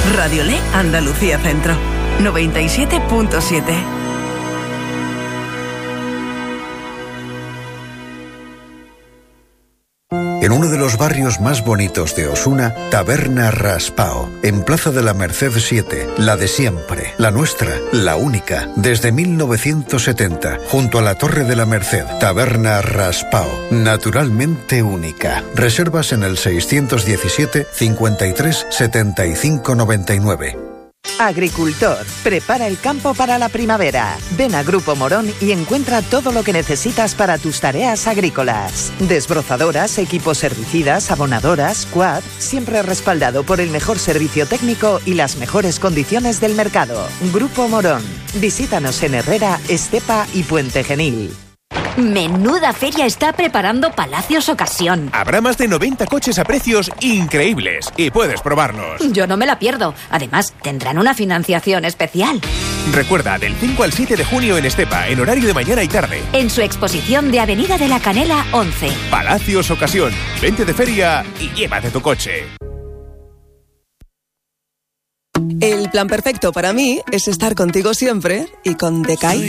Radiolé Andalucía Centro, 97.7. En uno de los barrios más bonitos de Osuna, Taberna Raspao, en Plaza de la Merced 7, la de siempre, la nuestra, la única, desde 1970, junto a la Torre de la Merced. Taberna Raspao, naturalmente única. Reservas en el 617 53 75 99. Agricultor, prepara el campo para la primavera. Ven a Grupo Morón y encuentra todo lo que necesitas para tus tareas agrícolas. Desbrozadoras, equipos herbicidas, abonadoras, quad, siempre respaldado por el mejor servicio técnico y las mejores condiciones del mercado. Grupo Morón. Visítanos en Herrera, Estepa y Puente Genil. Menuda feria está preparando Palacios Ocasión. Habrá más de 90 coches a precios increíbles y puedes probarlos. Yo no me la pierdo. Además, tendrán una financiación especial. Recuerda, del 5 al 7 de junio en Estepa, en horario de mañana y tarde. En su exposición de Avenida de la Canela 11. Palacios Ocasión. Vente de feria y llévate tu coche. El plan perfecto para mí es estar contigo siempre y con Decay.